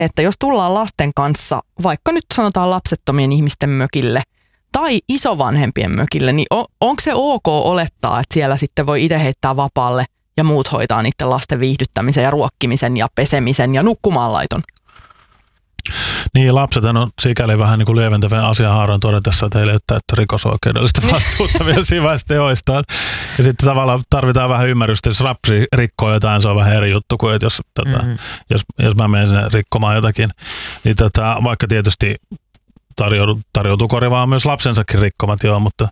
että jos tullaan lasten kanssa, vaikka nyt sanotaan lapsettomien ihmisten mökille tai isovanhempien mökille, niin onko se ok olettaa, että siellä sitten voi itse heittää vapaalle ja muut hoitaa niiden lasten viihdyttämisen ja ruokkimisen ja pesemisen ja nukkumaanlaiton? Niin, lapset on sikäli vähän niin kuin lieventävän asianhaaran todetessa, että heille ei ole täyttä rikosoikeudellista vastuutta vielä siinä teoistaan. Ja sitten tavallaan tarvitaan vähän ymmärrystä, jos lapsi rikkoo jotain, se on vähän eri juttu kuin, että jos mä menen sinne rikkomaan jotakin, niin vaikka tietysti tarjoutuu korjaamaan myös lapsensakin rikkomat, joo, mutta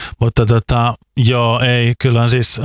joo, ei, kyllähän siis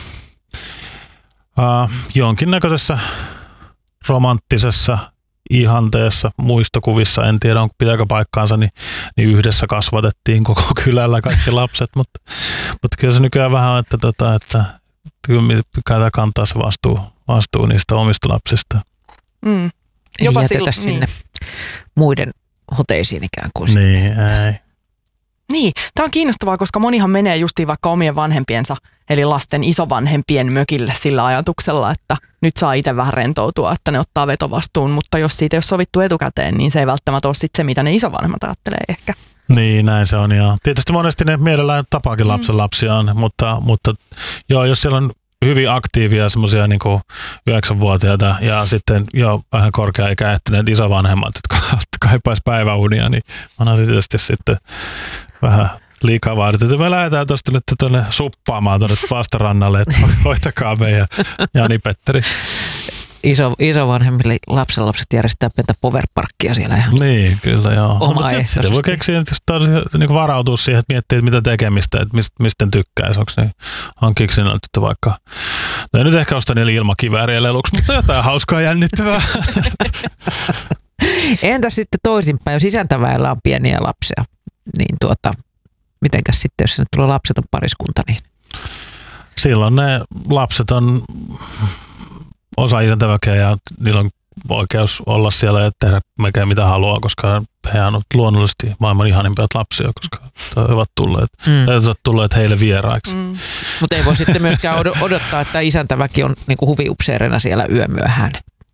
jonkinnäköisessä romanttisessa ihanteessa, muistokuvissa, en tiedä pitääkö paikkaansa, niin yhdessä kasvatettiin koko kylällä kaikki lapset, mutta kyllä se nykyään vähän on, että kyllä kantaa se vastuu niistä omista lapsista. Ei jätetä sinne muiden hoteisiin ikään kuin. Niin, ei. Niin, tämä on kiinnostavaa, koska monihan menee justiin vaikka omien vanhempiensa, eli lasten isovanhempien mökille sillä ajatuksella, että nyt saa itse vähän rentoutua, että ne ottaa vetovastuun, mutta jos siitä ei ole sovittu etukäteen, niin se ei välttämättä ole sitten se, mitä ne isovanhemmat ajattelee ehkä. Niin, näin se on, ja tietysti monesti ne mielellään tapaakin lapsenlapsiaan, mutta joo, jos siellä on hyvin aktiivia semmoisia niin kuin 9-vuotiaita ja sitten jo vähän korkea-ikäehtyneet isovanhemmat, jotka kaipaisi päiväunia, niin onhan se tietysti sitten vähän liikaa vaadittu, että me lähdetään tuosta nyt tuonne suppaamaan tuonne vastarannalle, että hoitakaa meidän Jani-Petteri. Isovanhemmille lapsenlapset järjestää pientä powerparkkia siellä ihan. Niin, kyllä joo. Mutta sitten voi keksiä, että niin varautua siihen, että miettii, että mitä tekemistä, että mistä tykkäisi. Onko ne hankkiiko sinä nyt vaikka, no ei nyt ehkä osta niille ilmakivääriä leluksi, mutta jotain hauskaa jännittävää. Entäs sitten toisinpäin, jos isäntäväellä on pieniä lapsia, niin mitenkäs sitten, jos sinne tulee lapseton pariskunta, niin? Silloin ne lapset on osa isäntäväkeä ja niillä on oikeus olla siellä ja tehdä melkein mitä haluaa, koska he on luonnollisesti maailman ihanimpia lapsia, koska he ovat tulleet heille vieraiksi. Mutta ei voi sitten myöskään odottaa, että isäntäväki on niinku huviupseerina siellä yömyöhään.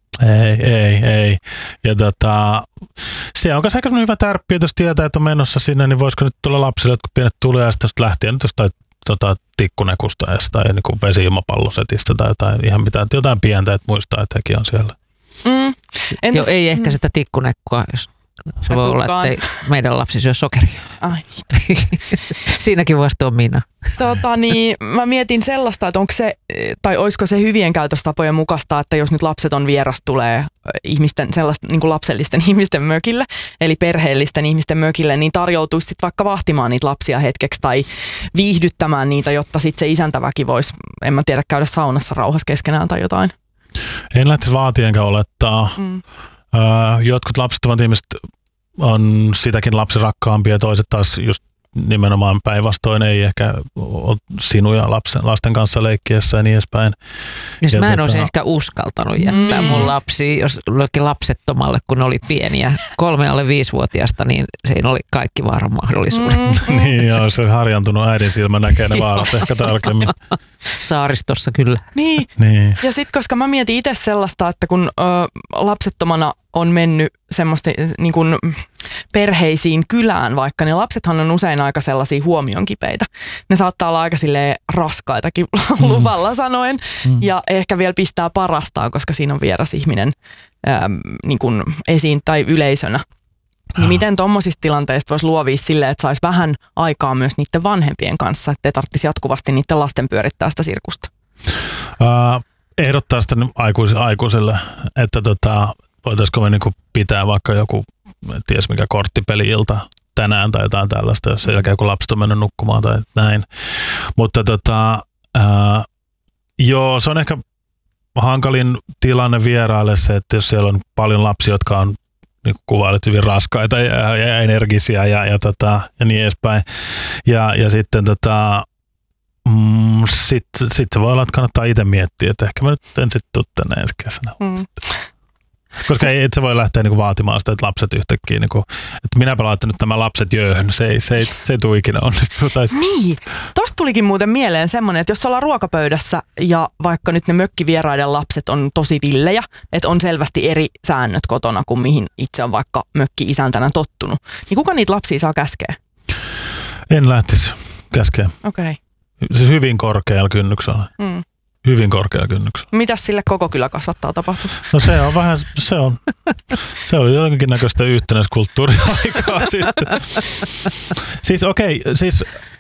Ei. Ja se on myös aika hyvä tärppi, että jos tietää, että on menossa sinne, niin voisiko nyt tulla lapsille, jotka pienet tulee ja sitten lähtien nyt jostain tikkunekusta tai niin vesi-ilmapallosetistä tai jotain pientä, että muistaa, että hekin on siellä. Joo, ei ehkä sitä tikkunekkua, jos se voi olla, että meidän lapsi syö sokeria. Ai. Siinäkin vasta on minä. Mä mietin sellaista, että onko se, tai olisiko se hyvien käytöstapojen mukaista, että jos nyt lapseton vieras tulee niin kuin lapsellisten ihmisten mökille, eli perheellisten ihmisten mökille, niin tarjoutuisi sitten vaikka vahtimaan niitä lapsia hetkeksi tai viihdyttämään niitä, jotta sitten se isäntäväki voisi, en mä tiedä, käydä saunassa rauhassa keskenään tai jotain. En lähtisi vaatia enkä olettaa. Jotkut lapsettomat ihmiset on sitäkin lapsirakkaampia ja toiset taas just nimenomaan päinvastoin ei ehkä ole sinuja lasten kanssa leikkiessä ja niin edespäin. Jos mä en olisi ehkä uskaltanut jättää mun lapsia, jos jollekin lapsettomalle, kun oli pieniä 3-5-vuotiaasta, niin siinä oli kaikki vaaran mahdollisuudet. Niin joo, se harjantunut äidin silmä näkee ne vaarat ehkä tarkemmin. Saaristossa kyllä. Niin. Ja sitten koska mä mietin itse sellaista, että kun lapsettomana on mennyt semmoista niin kuin perheisiin kylään, vaikka ne lapsethan on usein aika sellaisia huomionkipeitä. Ne saattaa olla aika silleen raskaitakin luvalla sanoen ja ehkä vielä pistää parastaan, koska siinä on vieras ihminen niin kuin esiin tai yleisönä. Niin miten tommosista tilanteista voisi luovia silleen, että saisi vähän aikaa myös niiden vanhempien kanssa, ettei tarvitsisi jatkuvasti niiden lasten pyörittää sitä sirkusta? Ehdottaa sitä aikuiselle, että voitaisiko me niinku pitää vaikka joku, ties mikä korttipeli-ilta tänään tai jotain tällaista, jos sen jälkeen kun lapset on mennyt nukkumaan tai näin. Mutta joo, se on ehkä hankalin tilanne vieraille se, että jos siellä on paljon lapsia, jotka on niin kuvailet hyvin raskaita ja energisiä ja niin edespäin. Ja sitten sit se voi olla, että kannattaa itse miettiä, että ehkä mä nyt en sitten tule tänne ensi kesänä. Koska et sä voi lähteä niinku vaatimaan sitä, että lapset yhtäkkiä, niinku, että minäpä laitan nyt nämä lapset jööhön. Se ei tule ikinä onnistua. Niin, tosta tulikin muuten mieleen semmoinen, että jos ollaan ruokapöydässä ja vaikka nyt ne mökkivieraiden lapset on tosi villejä, että on selvästi eri säännöt kotona kuin mihin itse on vaikka mökki-isäntänä tottunut, niin kuka niitä lapsia saa käskeä? En lähtisi käskeä. Okei. Siis hyvin korkealla kynnyksellä. Hyvin korkealla kynnyksellä. Mitäs sille koko kylä kasvattaa tapahtuu? No se on vähän, se oli jotenkin näköistä yhtenäiskulttuuriaikaa sitten. Siis okei, siis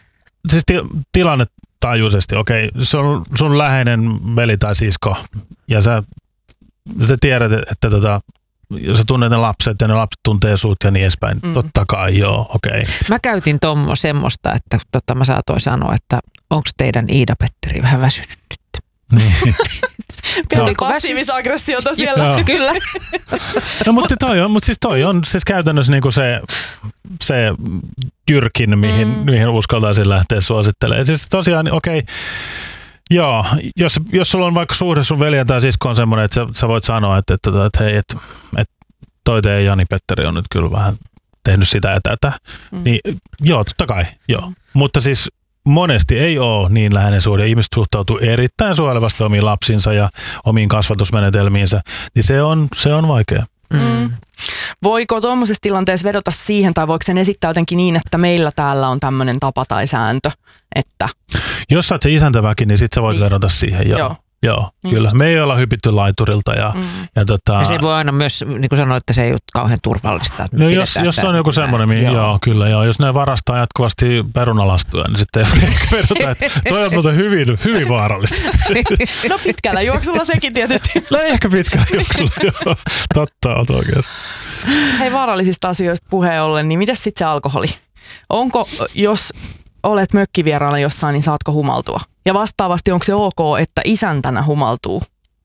tilannetajuisesti, okei, se on sun läheinen veli tai sisko ja sä tiedät, että sä tunnet ne lapset ja ne lapset tuntee sut ja niin edespäin. Totta kai, joo, okei. Mä käytin semmoista, että mä saatoin sanoa, että onko teidän Iida-Petteri vähän väsynyt nyt? Niin. Pidätkö passiivis-aggressiota siellä? Joo. Kyllä. No mutta toi on siis käytännössä niinku se jyrkin, mihin uskaltaisin lähteä suosittelemaan. Siis tosiaan, okei, joo, jos sulla on vaikka suhde sun veljen tai sisko on semmoinen, että sä voit sanoa, että hei, että toi teidän Jani-Petteri on nyt kyllä vähän tehnyt sitä ja tätä, niin joo, totta kai, joo. Mutta siis monesti ei ole niin läheinen suhde. Ihmiset suhtautuu erittäin suojelevasti omiin lapsinsa ja omiin kasvatusmenetelmiinsä, niin se on vaikea. Voiko tuommoisessa tilanteessa vedota siihen, tai voiko sen esittää jotenkin niin, että meillä täällä on tämmöinen tapa tai sääntö, että... Jos sä oot se isäntäväki, niin sit sä voit vedota siihen, joo. Kyllä. Me ei olla hypitty laiturilta. Ja se voi aina myös, niin kuin sanoin, että se ei ole kauhean turvallista. No jos on joku semmoinen, joo, kyllä. Jos ne varastaa jatkuvasti perunalastuja, niin sitten ei vedota, että toi on muuten hyvin vaarallista. No pitkällä juoksulla sekin tietysti. No ehkä pitkällä juoksulla, joo. Totta, oot oikeassa. Hei, vaarallisista asioista puheen ollen, niin mitäs sitten se alkoholi? Onko, jos olet mökkivieraana jossain, niin saatko humaltua? Ja vastaavasti, onko se ok, että isäntänä humaltuu?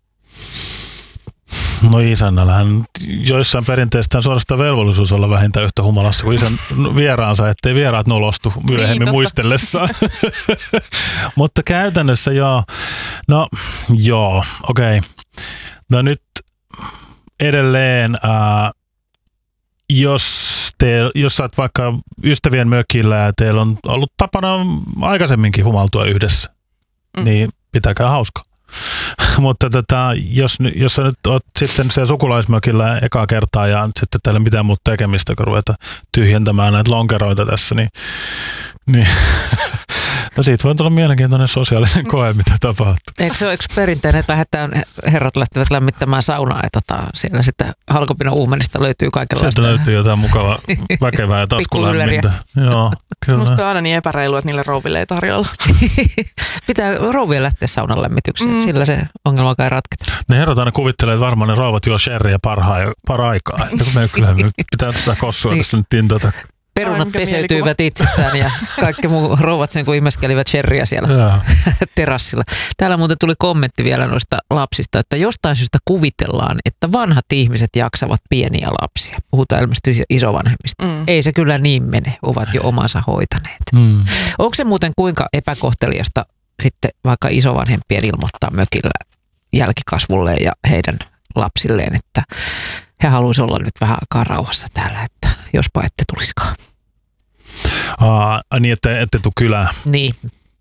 No isännällähän joissain perinteistä suorastaan velvollisuus olla vähintään yhtä humalassa kuin isän vieraansa, ettei vieraat nolostu myöhemmin niin, muistellessaan. Mutta käytännössä joo. No joo, okei. No nyt edelleen, jos sä oot vaikka ystävien mökillä ja teillä on ollut tapana aikaisemminkin humaltua yhdessä, niin pitäkää hauska. Mutta jos sä nyt oot sitten siellä sukulaismökillä ekaa kertaa ja sitten teillä ei mitään muuta tekemistä, kun ruveta tyhjentämään näitä lonkeroita tässä, niin no siitä voi tulla mielenkiintoinen sosiaalinen koe, mitä tapahtuu. Eikö perinteinen, että herrat lähtevät lämmittämään saunaa ja siellä sitten halkopinon uumenista löytyy kaikenlaista. Sieltä löytyy jotain mukavaa, väkevää ja taskulämmintä. Joo, kyllä. Musta on aina niin epäreilu, että niille rouville ei tarjolla. Pitää rouvien lähteä saunan lämmitykseen, sillä se ongelma kai ratketa. Ne herrat aina kuvittelee, että varmaan ne rouvat juo sherryä paraikaa. Me pitää tätä kossua tässä nyt tintata. Perunat peseytyivät itsestään ja kaikki muu rouvat sen kun imeskelivät sherryä siellä terassilla. Täällä muuten tuli kommentti vielä noista lapsista, että jostain syystä kuvitellaan, että vanhat ihmiset jaksavat pieniä lapsia. Puhutaan ilmeisesti isovanhemmista. Ei se kyllä niin mene, ovat jo omansa hoitaneet. Onko se muuten kuinka epäkohteliasta sitten vaikka isovanhempien ilmoittaa mökillä jälkikasvulle ja heidän lapsilleen, että he haluaisivat olla nyt vähän aikaa rauhassa täällä, että jospa ette tulisikaan. Niin, että ette tule kylään. Niin.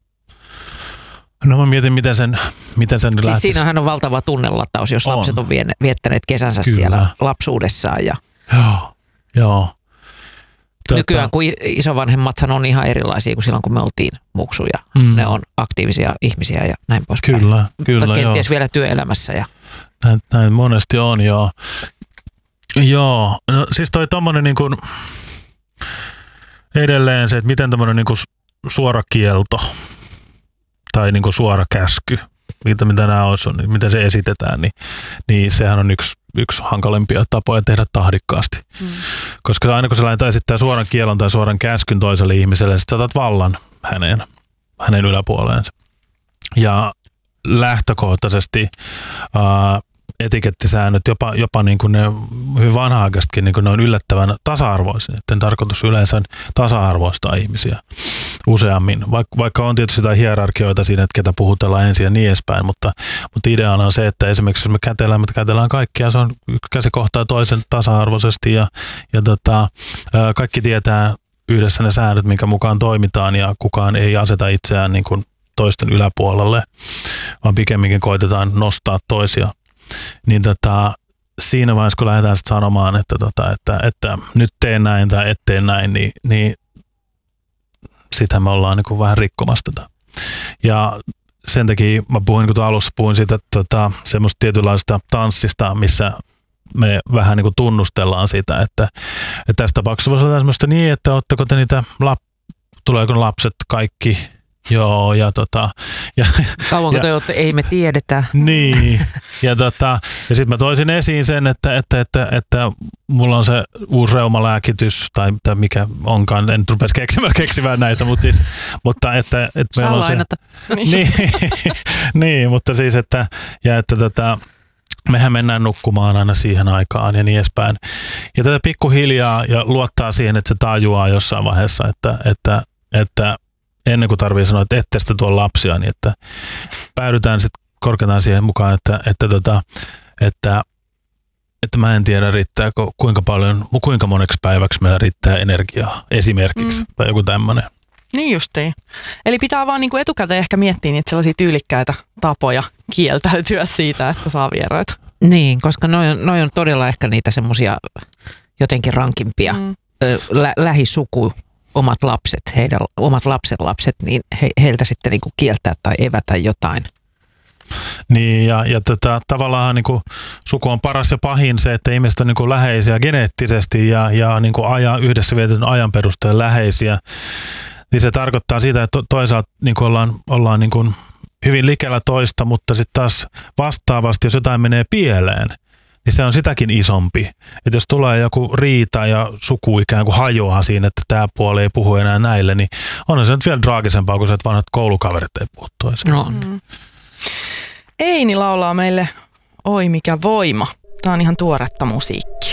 No mä mietin, miten sen lähtisi. Siinähän on valtava tunnelataus, jos lapset on viettäneet kesänsä siellä lapsuudessaan. Ja Joo. Nykyään, kun isovanhemmathan on ihan erilaisia kuin silloin, kun me oltiin muksuja. Ne on aktiivisia ihmisiä ja näin poispäin. Kyllä, kenties vielä työelämässä. Ja näin monesti on, joo. Joo, no siis toi tommonen niin kuin edelleen se, että miten tämmönen niin kuin suora kielto tai niin kuin suora käsky, mitä nämä olisi, miten se esitetään, niin sehän on yksi hankalimpia tapoja tehdä tahdikkaasti. Koska aina kun sä lähdetään esittää suoran kielon tai suoran käskyn toiselle ihmiselle, sit sä otat vallan hänen yläpuoleensa. Ja lähtökohtaisesti etikettisäännöt, jopa niin kuin ne hyvin vanha-aikaisetkin, niin kuin ne on yllättävän tasa-arvoisia. En tarkoitus yleensä tasa-arvoistaa ihmisiä. useammin. Vaikka on tietysti jotain hierarkioita siinä, että ketä puhutellaan ensin ja niin edespäin, mutta ideana on se, että esimerkiksi jos me kätellään kaikkia, se on käsi kohtaa toisen tasa-arvoisesti ja kaikki tietää yhdessä ne säännöt, minkä mukaan toimitaan ja kukaan ei aseta itseään niin kuin toisten yläpuolelle, vaan pikemminkin koitetaan nostaa toisia. Niin siinä vaiheessa, kun lähdetään sitten sanomaan, että nyt teen näin tai et tee näin, niin sitähän me ollaan niin kuin vähän rikkomassa tätä. Ja sen takia mä puhuin, niin kuin alussa puhuin siitä semmoista tietynlaista tanssista, missä me vähän niin kuin tunnustellaan sitä, että tässä tapauksessa voisi olla semmoista niin, että ootteko te niitä, tuleeko lapset kaikki. Joo, ja kauanko te olette, ei me tiedetä. Niin, ja sitten mä toisin esiin sen, että mulla on se uusi reumalääkitys, tai mikä onkaan, en rupesi keksimään näitä, mutta että meillä on se. Niin, mutta siis, että mehän mennään nukkumaan aina siihen aikaan ja niin edespäin. Ja tätä pikkuhiljaa ja luottaa siihen, että se tajuaa jossain vaiheessa, että ennen kuin tarvii sanoa, että ette sitä tuo lapsia, niin että päädytään sitten korkeintaan siihen mukaan, että mä en tiedä riittääkö kuinka moneksi päiväksi meillä riittää energiaa esimerkiksi tai joku tämmöinen. Niin justiin. Eli pitää vaan niinku etukäteen ehkä miettiä niitä sellaisia tyylikkäitä tapoja kieltäytyä siitä, että saa vieraita. Niin, koska noi on todella ehkä niitä semmoisia jotenkin rankimpia lähisuku. Omat lapset, heidän omat lapsenlapset, niin heiltä sitten niinku kieltää tai evätä jotain. Niin, ja tavallaan niinku suku on paras ja pahin se, että ihmiset on niinku läheisiä geneettisesti ja niinku yhdessä vietetyn ajan perusteella läheisiä. Niin se tarkoittaa sitä, että toisaalta niinku ollaan niinku hyvin likellä toista, mutta sitten taas vastaavasti, jos jotain menee pieleen, niin se on sitäkin isompi. Että jos tulee joku riita ja suku ikään kuin hajoaa siinä, että tämä puoli ei puhu enää näille, niin on se nyt vielä draagisempaa, kun se, että vanhat koulukaverit ei puhu toiseen. No. Eini laulaa meille Oi mikä voima. Tämä on ihan tuoretta musiikkia.